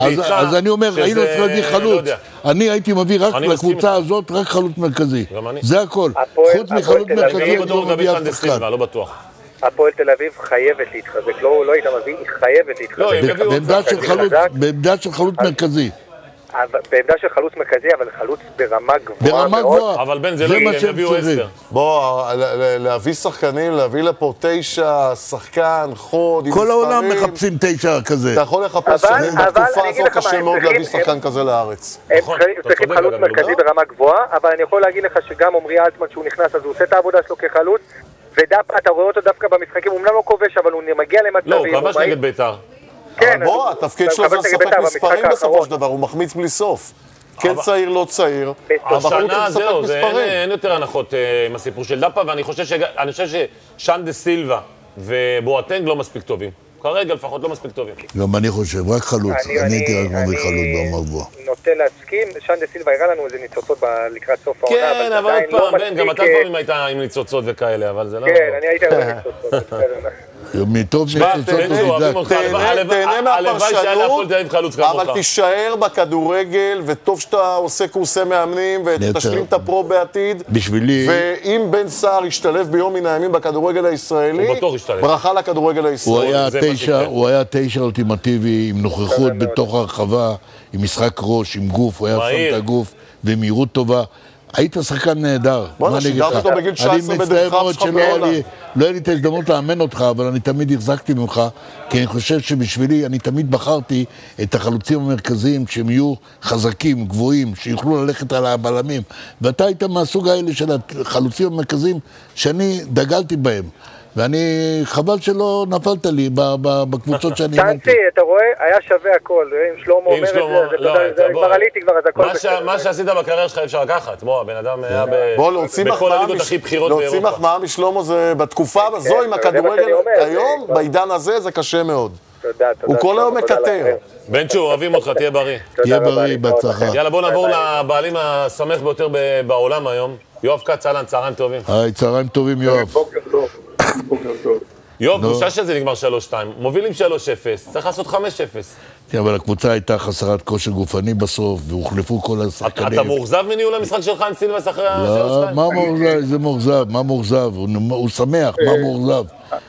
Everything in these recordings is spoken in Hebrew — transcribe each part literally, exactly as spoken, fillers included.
אז אני אומר, היינו צריך להביא חלוץ. אני הייתי מביא רק לקבוצה הזאת, רק חלוץ מרכזי. זה הכל. חוץ מחלוץ מרכזי, אני לא מביא אף אחד. לא בטוח. הפועל תל אביב חייבת להתחזק, לא היית מביא, היא חייבת להתחזק. בעמדה של חלוץ מרכזי. בעמדה של חלוץ מרכזי, אבל חלוץ ברמה גבוהה. ברמה גבוהה. אבל בן, זה לא יהיה, הם יביאו עשר. בוא, להביא שחקנים, להביא לפה תשע, שחקן, חוד, עם מספרים. כל העולם מחפשים תשע כזה. אתה יכול לחפש בתקופה הזו קשה מאוד להביא שחקן כזה לארץ. הם צריכים חלוץ מרכזי ברמה גבוהה, אבל אני יכול להגיד לך שגם עמרי אלטמן, שהוא נכנס, אז הוא עושה את העבודה שלו כחלוץ, ודווקא, אתה רואה אותו דווקא במשחקים, הוא אמנם לא כובש, אבל הוא מגיע למצבים. לא, הוא כבש נגד בית"ר. אבל בוא, התפקיד שלו זה לספק מספרים בסופו של דבר, הוא מחמיץ בלי סוף. כן צעיר, לא צעיר. השנה זהו, אין יותר הנחות עם הסיפור של דאפה, ואני חושב ששאן סילבה ובואטנג לא מספיק טובים. כרגע לפחות לא מספיק טובים. גם אני חושב, רק חלוץ. אני הייתי רק מביא חלוץ ברמה גבוהה. נוטה להסכים, שאן סילבה הראה לנו איזה ניצוצות לקראת סוף העונה. כן, אבל עוד פעם, בן, גם אתה לפעמים היית עם ניצוצות וכאלה, אבל זה לא... כן, אני הייתי עם ניצוצות, מטוב ניצוצות. תהנה מהפרשנות, אבל תישאר בכדורגל, וטוב שאתה עושה קורסי מאמנים, ותשלים את הפרו בעתיד. בשבילי... ואם בן סער ישתלב ביום מן הימים בכדורגל הישראלי, ברכה לכדורגל הישראלי. הוא היה תשע אולטימטיבי, עם נוכחות בתוך הרחבה, עם משחק ראש, עם גוף, הוא היה שם את הגוף, ומהירות טובה. היית שחקן נהדר. בוא'נה, שידרת אותו בגיל תשע עשרה בדרכה שלך בעולם. לא היה לי את ההזדמנות לאמן אותך, אבל אני תמיד החזקתי ממך, כי אני חושב שבשבילי, אני תמיד בחרתי את החלוצים המרכזיים, שהם יהיו חזקים, גבוהים, שיוכלו ללכת על הבלמים. ואתה היית מהסוג האלה של החלוצים המרכזיים, שאני דגלתי בהם. ואני, חבל שלא נפלת לי בקבוצות שאני... צ'אנסי, אתה רואה? היה שווה הכל. אם שלמה אומר את זה, זה כבר עליתי כבר, אז הכל בסדר. מה שעשית בקריירה שלך אפשר לקחת. בוא, הבן אדם היה בכל הליגות הכי בחירות באירופה. להוציא מחמאה משלמה זה בתקופה הזו עם הכדורגל היום, בעידן הזה זה קשה מאוד. תודה, תודה. הוא כל היום מקטר. בן צ'ו, אוהבים אותך, תהיה בריא. תהיה בריא, בהצלחה. יאללה, בוא נעבור לבעלים השמח ביותר בעולם היום. יואב כץ, אהלן, צהריים טובים. היי, צהריים טובים, יואב. בוקר טוב. בוקר טוב. יואב, בושה שזה נגמר שלוש שתיים. מובילים שלוש אפס, צריך לעשות חמש אפס. כן, אבל הקבוצה הייתה חסרת כושר גופני בסוף, והוחלפו כל השחקנים. אתה מאוכזב מניהול המשחק שלך עם סילבס אחרי ה-שלוש שתיים? לא, מה מאוכזב? זה מאוכזב, מה מאוכזב? הוא שמח, מה מאוכזב?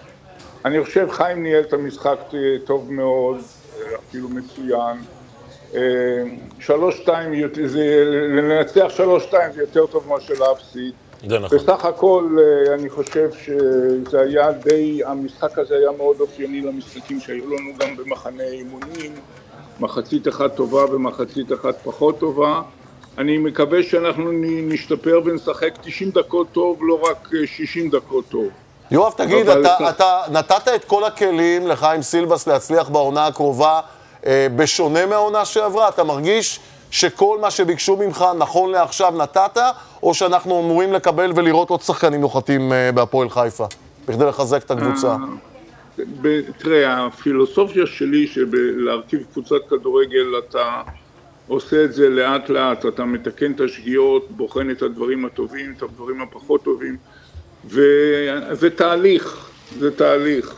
אני חושב חיים ניהל את המשחק טוב מאוד, אפילו מצוין. שלוש שתיים, לנצח שלוש שתיים זה יותר טוב מה של להפסיד. בסך הכל אני חושב שזה היה די, המשחק הזה היה מאוד אופייני למשחקים שהיו לנו גם במחנה אימונים, מחצית אחת טובה ומחצית אחת פחות טובה. אני מקווה שאנחנו נשתפר ונשחק תשעים דקות טוב, לא רק שישים דקות טוב. יואב, תגיד, אתה נתת את כל הכלים לחיים סילבס להצליח בעונה הקרובה, בשונה מהעונה שעברה? אתה מרגיש שכל מה שביקשו ממך נכון לעכשיו נתת, או שאנחנו אמורים לקבל ולראות עוד שחקנים נוחתים בהפועל חיפה, בכדי לחזק את הקבוצה? תראה, הפילוסופיה שלי שלהרכיב קבוצת כדורגל, אתה עושה את זה לאט לאט, אתה מתקן את השגיאות, בוחן את הדברים הטובים, את הדברים הפחות טובים, וזה תהליך, זה תהליך,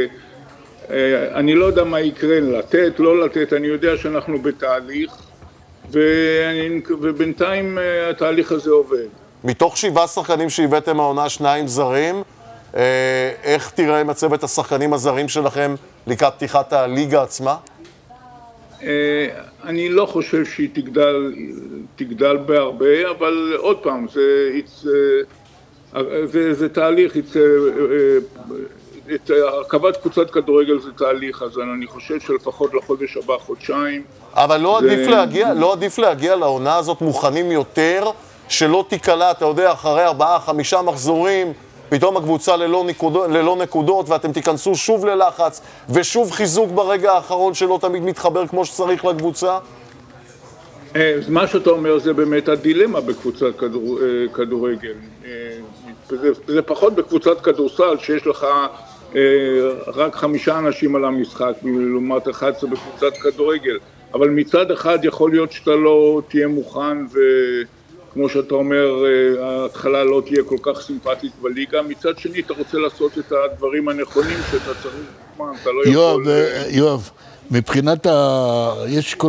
ואני לא יודע מה יקרה, לתת, לא לתת, אני יודע שאנחנו בתהליך, ובינתיים התהליך הזה עובד. מתוך שבעה שחקנים שהבאתם העונה, שניים זרים, איך תראה מצבת השחקנים הזרים שלכם לקראת פתיחת הליגה עצמה? אני לא חושב שהיא תגדל, תגדל בהרבה, אבל עוד פעם, זה, זה, זה תהליך, את הרכבת קבוצת כדורגל זה תהליך, אז אני חושב שלפחות לחודש הבא, חודשיים. אבל לא עדיף להגיע, לא עדיף להגיע לעונה הזאת מוכנים יותר, שלא תיקלה, אתה יודע, אחרי ארבעה, חמישה מחזורים, פתאום הקבוצה ללא נקודות, ללא נקודות, ואתם תיכנסו שוב ללחץ, ושוב חיזוק ברגע האחרון שלא תמיד מתחבר כמו שצריך לקבוצה? מה שאתה אומר זה באמת הדילמה בקבוצת כדור, כדורגל. זה, זה פחות בקבוצת כדורסל שיש לך רק חמישה אנשים על המשחק, לעומת אחד עשרה בקבוצת כדורגל. אבל מצד אחד יכול להיות שאתה לא תהיה מוכן, וכמו שאתה אומר, ההתחלה לא תהיה כל כך סימפטית בליגה. מצד שני, אתה רוצה לעשות את הדברים הנכונים שאתה צריך, אתה לא יואב, יכול... יואב, מבחינת ה... יש כל